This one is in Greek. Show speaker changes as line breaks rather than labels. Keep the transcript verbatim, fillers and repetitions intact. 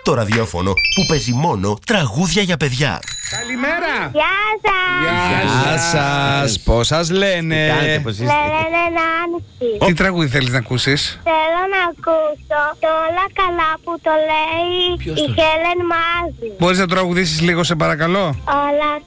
το ραδιόφωνο που παίζει μόνο τραγούδια για παιδιά.
Καλημέρα!
Γεια σας!
Γεια σας! Πώς σας λένε?
Με λένε Νάνση.
Τι τραγούδι θέλεις να ακούσεις?
Θέλω να ακούσω το Όλα καλά που το λέει η Χέλεν Μάζη.
Μπορείς να τραγουδήσεις λίγο σε παρακαλώ?
Όλα